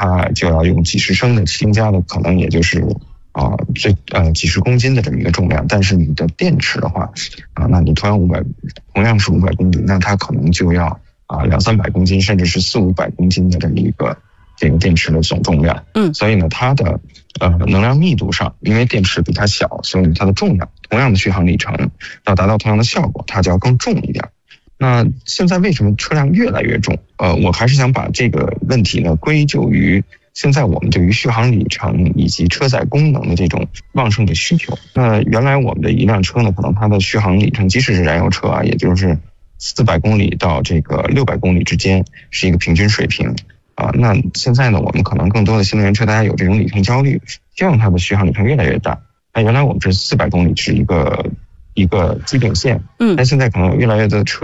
它就要用几十升的氢加的，可能也就是几十公斤的这么一个重量。但是你的电池的话那你同样是500公里，那它可能就要200-300公斤，甚至是400-500公斤的这么一个这个电池的总重量。所以呢，它的能量密度上，因为电池比它小，所以它的重量，同样的续航里程要达到同样的效果，它就要更重一点。那现在为什么车辆越来越重？我还是想把这个问题呢归咎于现在我们对于续航里程以及车载功能的这种旺盛的需求。那原来我们的一辆车呢，可能它的续航里程，即使是燃油车也就是400公里到这个600公里之间是一个平均水平那现在呢，我们可能更多的新能源车，大家有这种里程焦虑，希望它的续航里程越来越大。那原来我们是400公里是一个基本线，但现在可能有越来越多的车